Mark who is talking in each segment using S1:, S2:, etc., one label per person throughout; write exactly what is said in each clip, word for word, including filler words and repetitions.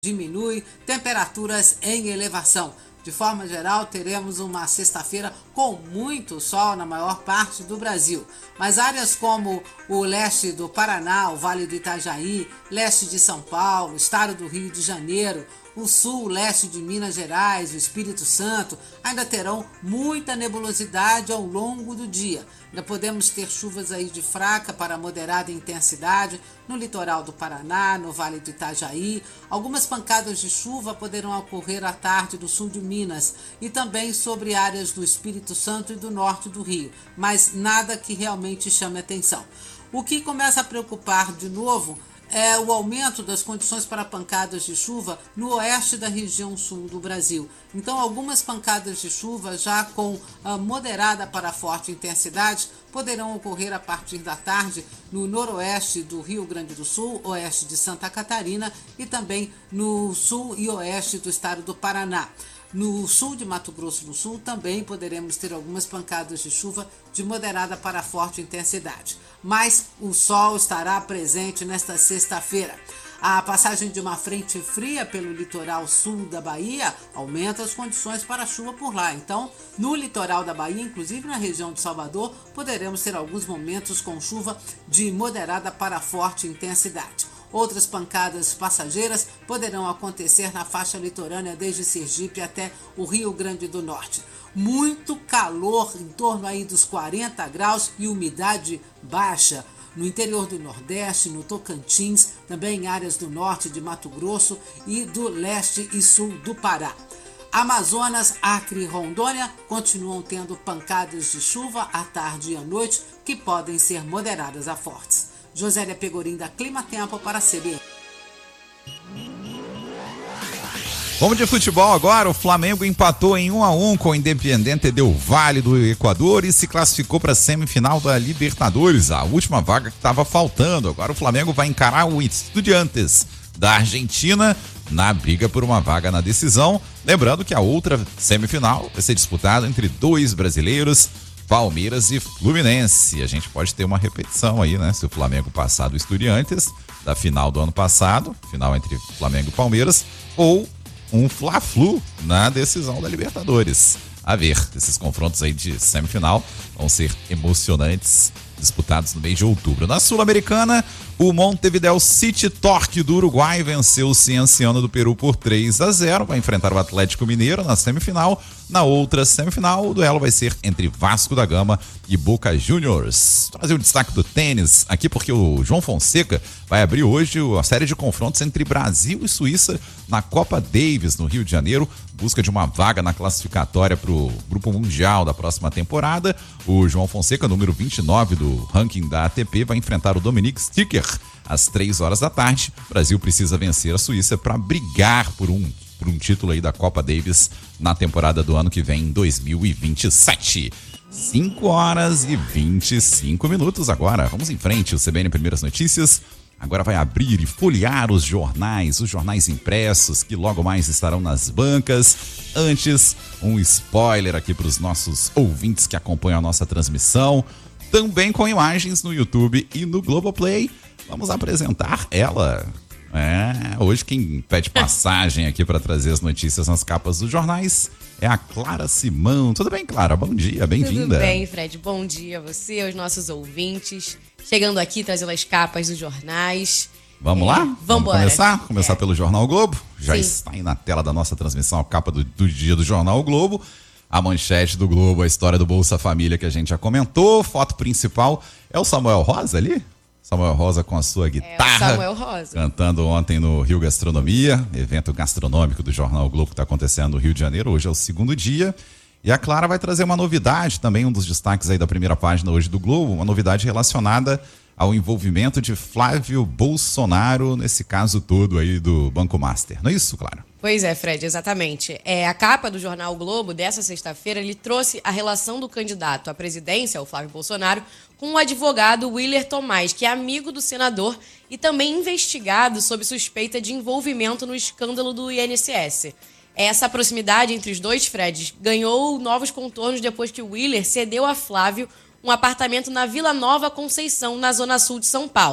S1: diminui, temperaturas em elevação. De forma geral, teremos uma sexta-feira com muito sol na maior parte do Brasil. Mas áreas como o leste do Paraná, o Vale do Itajaí, leste de São Paulo, estado do Rio de Janeiro, o sul, leste de Minas Gerais, o Espírito Santo, ainda terão muita nebulosidade ao longo do dia. Ainda podemos ter chuvas aí de fraca para moderada intensidade no litoral do Paraná, no Vale do Itajaí. Algumas pancadas de chuva poderão ocorrer à tarde no sul de Minas e também sobre áreas do Espírito Santo e do norte do Rio, mas nada que realmente chame atenção. O que começa a preocupar de novo é o aumento das condições para pancadas de chuva no oeste da região sul do Brasil. Então, algumas pancadas de chuva já com a moderada para forte intensidade poderão ocorrer a partir da tarde no noroeste do Rio Grande do Sul, oeste de Santa Catarina e também no sul e oeste do estado do Paraná. No sul de Mato Grosso do Sul também poderemos ter algumas pancadas de chuva de moderada para forte intensidade. Mas o sol estará presente nesta sexta-feira. A passagem de uma frente fria pelo litoral sul da Bahia aumenta as condições para chuva por lá. Então, no litoral da Bahia, inclusive na região de Salvador, poderemos ter alguns momentos com chuva de moderada para forte intensidade. Outras pancadas passageiras poderão acontecer na faixa litorânea desde Sergipe até o Rio Grande do Norte. Muito calor, em torno aí dos quarenta graus e umidade baixa. No interior do Nordeste, no Tocantins, também em áreas do norte de Mato Grosso e do leste e sul do Pará. Amazonas, Acre e Rondônia continuam tendo pancadas de chuva à tarde e à noite que podem ser moderadas a fortes. Josélia Pegorim da Clima Tempo para a C B N.
S2: Vamos de futebol agora. O Flamengo empatou em um a um com o Independiente del Valle do Equador e se classificou para a semifinal da Libertadores, a última vaga que estava faltando. Agora o Flamengo vai encarar o Estudiantes da Argentina na briga por uma vaga na decisão. Lembrando que a outra semifinal vai ser disputada entre dois brasileiros, Palmeiras e Fluminense. A gente pode ter uma repetição aí, né? Se o Flamengo passar do Estudiantes da final do ano passado, final entre Flamengo e Palmeiras, ou um Fla-Flu na decisão da Libertadores. A ver, esses confrontos aí de semifinal vão ser emocionantes, disputados no mês de outubro. Na Sul-Americana, o Montevideo City Torque do Uruguai venceu o Cienciano do Peru por três a zero. Vai enfrentar o Atlético Mineiro na semifinal. Na outra semifinal, o duelo vai ser entre Vasco da Gama e Boca Juniors. Vou trazer o destaque do tênis aqui porque o João Fonseca vai abrir hoje a série de confrontos entre Brasil e Suíça na Copa Davis, no Rio de Janeiro, busca de uma vaga na classificatória para o Grupo Mundial da próxima temporada. O João Fonseca, número vinte e nove do ranking da A T P, vai enfrentar o Dominic Sticker às três horas da tarde. O Brasil precisa vencer a Suíça para brigar por um, por um título aí da Copa Davis na temporada do ano que vem, em dois mil e vinte e sete. cinco horas e vinte e cinco minutos agora. Vamos em frente, o C B N Primeiras Notícias agora vai abrir e folhear os jornais, os jornais impressos que logo mais estarão nas bancas. Antes, um spoiler aqui para os nossos ouvintes que acompanham a nossa transmissão, também com imagens no YouTube e no Globoplay. Vamos apresentar ela. É, hoje quem pede passagem aqui para trazer as notícias nas capas dos jornais é a Clara Simão. Tudo bem, Clara? Bom dia, bem-vinda.
S3: Tudo bem, Fred. Bom dia a você, aos nossos ouvintes. Chegando aqui, trazendo as capas dos jornais.
S2: Vamos é, lá? Vamos,
S3: vamos
S2: começar? Começar é. pelo Jornal Globo. Já
S3: Sim.
S2: está aí na tela da nossa transmissão a capa do, do dia do Jornal Globo. A manchete do Globo, a história do Bolsa Família que a gente já comentou. Foto principal é o Samuel Rosa ali? Samuel Rosa com a sua guitarra.
S3: É o Samuel Rosa.
S2: Cantando ontem no Rio Gastronomia, evento gastronômico do Jornal Globo que está acontecendo no Rio de Janeiro. Hoje é o segundo dia. E a Clara vai trazer uma novidade também, um dos destaques aí da primeira página hoje do Globo, uma novidade relacionada ao envolvimento de Flávio Bolsonaro, nesse caso todo aí do Banco Master. Não é isso, Clara?
S3: Pois é, Fred, exatamente. É, a capa do Jornal Globo dessa sexta-feira, ele trouxe a relação do candidato à presidência, o Flávio Bolsonaro, com o advogado Willer Tomás, que é amigo do senador e também investigado sob suspeita de envolvimento no escândalo do I N S S. Essa proximidade entre os dois, Fred, ganhou novos contornos depois que o Willer cedeu a Flávio um apartamento na Vila Nova Conceição, na zona sul de São Paulo.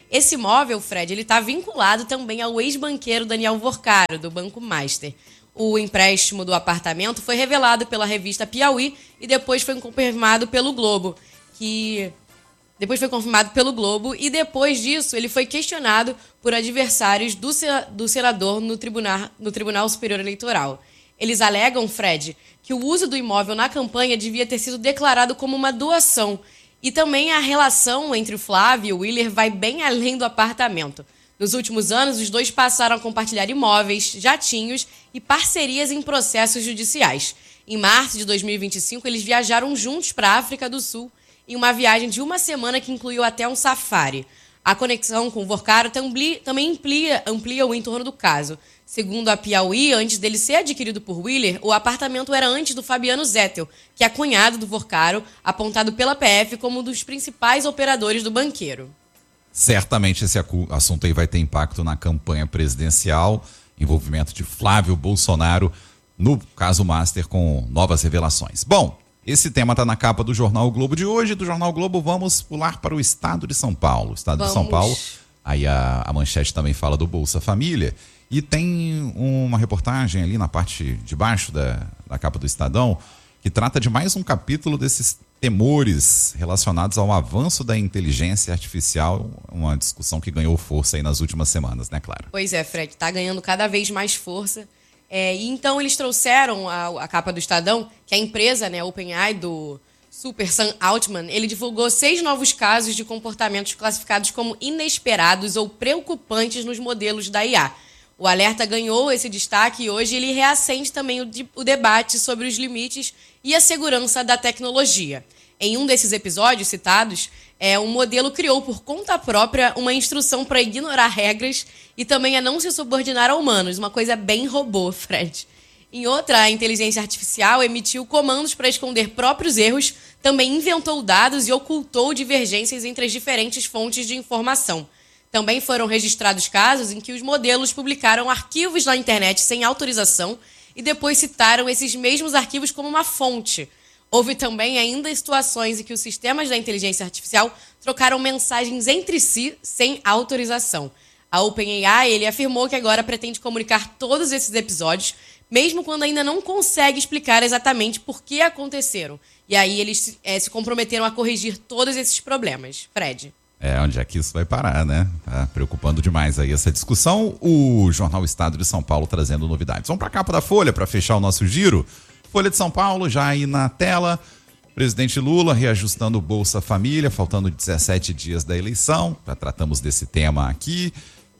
S3: Esse imóvel, Fred, ele está vinculado também ao ex-banqueiro Daniel Vorcaro, do Banco Master. O empréstimo do apartamento foi revelado pela revista Piauí e depois foi confirmado pelo Globo, que... Depois foi confirmado pelo Globo e depois disso ele foi questionado por adversários do, do senador no Tribunal, no Tribunal Superior Eleitoral. Eles alegam, Fred, que o uso do imóvel na campanha devia ter sido declarado como uma doação. E também a relação entre o Flávio e o Willer vai bem além do apartamento. Nos últimos anos, os dois passaram a compartilhar imóveis, jatinhos e parcerias em processos judiciais. Em março de dois mil e vinte e cinco, eles viajaram juntos para a África do Sul em uma viagem de uma semana que incluiu até um safari. A conexão com o Vorcaro também amplia, amplia o entorno do caso. Segundo a Piauí, antes dele ser adquirido por Willer, o apartamento era antes do Fabiano Zettel, que é cunhado do Vorcaro, apontado pela P F como um dos principais operadores do banqueiro.
S2: Certamente esse assunto aí vai ter impacto na campanha presidencial, envolvimento de Flávio Bolsonaro, no caso Master, com novas revelações. Bom, esse tema está na capa do Jornal o Globo de hoje. Do Jornal o Globo, vamos pular para o estado de São Paulo. O estado
S3: vamos.
S2: de São Paulo, aí a, a manchete também fala do Bolsa Família. E tem uma reportagem ali na parte de baixo da, da capa do Estadão, que trata de mais um capítulo desses temores relacionados ao avanço da inteligência artificial, uma discussão que ganhou força aí nas últimas semanas, né, Clara?
S3: Pois é, Fred, está ganhando cada vez mais força. É, e então eles trouxeram a, a capa do Estadão, que a empresa, né, OpenAI, do Super Sam Altman, ele divulgou seis novos casos de comportamentos classificados como inesperados ou preocupantes nos modelos da I A. O alerta ganhou esse destaque e hoje ele reacende também o, de, o debate sobre os limites e a segurança da tecnologia. Em um desses episódios citados, é, um modelo criou por conta própria uma instrução para ignorar regras e também a não se subordinar a humanos, uma coisa bem robô, Fred. Em outra, a inteligência artificial emitiu comandos para esconder próprios erros, também inventou dados e ocultou divergências entre as diferentes fontes de informação. Também foram registrados casos em que os modelos publicaram arquivos na internet sem autorização e depois citaram esses mesmos arquivos como uma fonte. Houve também ainda situações em que os sistemas da inteligência artificial trocaram mensagens entre si sem autorização. A OpenAI ele afirmou que agora pretende comunicar todos esses episódios, mesmo quando ainda não consegue explicar exatamente por que aconteceram. E aí eles é, se comprometeram a corrigir todos esses problemas. Fred.
S2: É, onde é que isso vai parar, né? Tá preocupando demais aí essa discussão. O Jornal Estado de São Paulo trazendo novidades. Vamos para a capa da Folha para fechar o nosso giro. Folha de São Paulo, já aí na tela, presidente Lula reajustando o Bolsa Família, faltando dezessete dias da eleição, já tratamos desse tema aqui,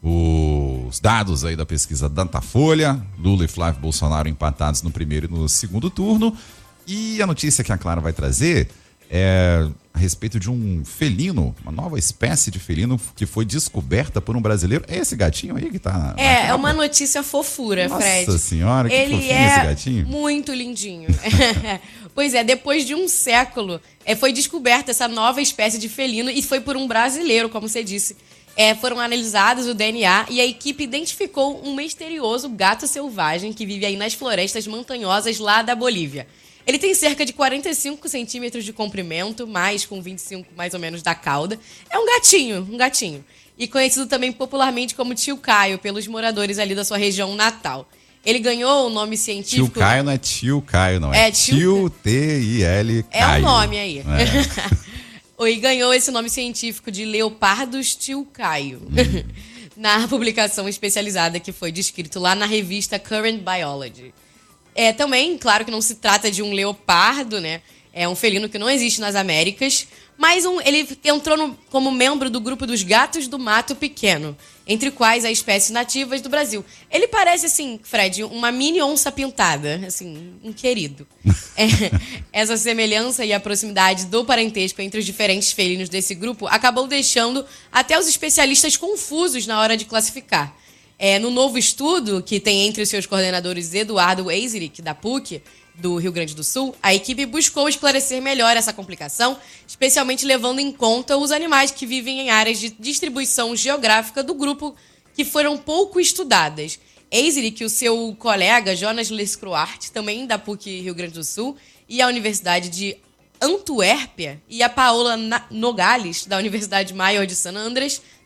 S2: os dados aí da pesquisa Datafolha, Lula e Flávio Bolsonaro empatados no primeiro e no segundo turno, e a notícia que a Clara vai trazer é a respeito de um felino, uma nova espécie de felino que foi descoberta por um brasileiro. É esse gatinho aí que tá na,
S3: É,
S2: na
S3: é uma notícia fofura,
S2: Nossa
S3: Fred.
S2: Nossa senhora, que
S3: Ele
S2: fofinho
S3: é
S2: esse gatinho.
S3: Muito lindinho. Pois é, depois de um século, é, foi descoberta essa nova espécie de felino e foi por um brasileiro, como você disse. É, foram analisados o D N A e a equipe identificou um misterioso gato selvagem que vive aí nas florestas montanhosas lá da Bolívia. Ele tem cerca de quarenta e cinco centímetros de comprimento, mais com vinte e cinco mais ou menos da cauda. É um gatinho, um gatinho. E conhecido também popularmente como Tio Caio, pelos moradores ali da sua região natal. Ele ganhou o nome científico...
S2: Tio Caio não é Tio Caio, não. É, é Tio T I L Caio.
S3: É o nome aí. É. E ganhou esse nome científico de Leopardos Tio Caio. Hum. Na publicação especializada que foi descrito lá na revista Current Biology. É, também, claro que não se trata de um leopardo, né? É um felino que não existe nas Américas, mas um, ele entrou no, como membro do grupo dos gatos do mato pequeno, entre quais as espécies nativas do Brasil. Ele parece, assim, Fred, uma mini onça pintada, assim, um querido. É, essa semelhança e a proximidade do parentesco entre os diferentes felinos desse grupo acabou deixando até os especialistas confusos na hora de classificar. É, no novo estudo, que tem entre os seus coordenadores Eduardo Eiserick, da P U C, do Rio Grande do Sul, a equipe buscou esclarecer melhor essa complicação, especialmente levando em conta os animais que vivem em áreas de distribuição geográfica do grupo que foram pouco estudadas. Eiserick e o seu colega Jonas Lescroart, também da P U C Rio Grande do Sul, e a Universidade de Antuérpia, e a Paola Nogales, da Universidade Maior de San Andrés,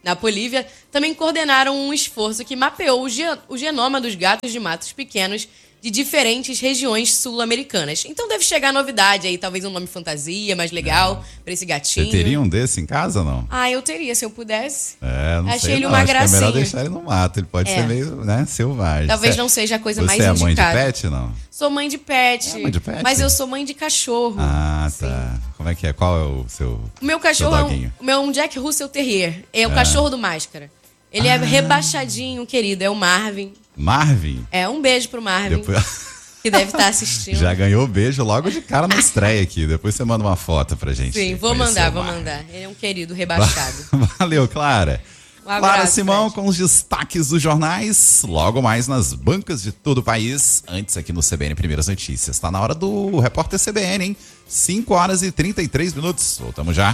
S3: na Bolívia, também coordenaram um esforço que mapeou o, ge- o genoma dos gatos de matos pequenos de diferentes regiões sul-americanas. Então deve chegar novidade aí, talvez um nome fantasia mais legal é. pra esse gatinho.
S2: Você teria um desse em casa ou não?
S3: Ah, eu teria, se eu pudesse.
S2: É, não
S3: Achei
S2: sei
S3: ele
S2: não.
S3: uma
S2: Acho
S3: gracinha.
S2: que é melhor deixar ele no mato, ele pode
S3: É.
S2: ser meio, né, selvagem.
S3: Talvez
S2: Você-
S3: não seja a coisa
S2: Você
S3: mais
S2: é
S3: indicada.
S2: mãe de pet, não?
S3: Sou mãe de pet,
S2: É mãe de pet?
S3: mas eu sou mãe de cachorro.
S2: Ah,
S3: Sim.
S2: tá. Como é que é? Qual é o seu
S3: O meu cachorro
S2: seu
S3: é um,
S2: doguinho?
S3: o meu é um Jack Russell Terrier. É o cachorro do Máscara. Ele é rebaixadinho, querido. É o Marvin.
S2: Marvin?
S3: É, um beijo pro Marvin,
S2: Depois...
S3: que deve estar assistindo.
S2: Já ganhou beijo logo de cara na estreia aqui. Depois você manda uma foto pra gente.
S3: Sim, vou
S2: conhecer
S3: mandar,
S2: o
S3: vou
S2: Marvin.
S3: mandar. Ele é um querido rebaixado.
S2: Valeu, Clara.
S3: Um abraço,
S2: Clara Simão
S3: Fred.
S2: com os destaques dos jornais, logo mais nas bancas de todo o país, antes aqui no C B N Primeiras Notícias. Tá na hora do Repórter C B N, hein? cinco horas e trinta e três minutos. Voltamos já.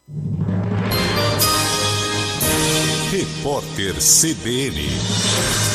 S4: Repórter C B N.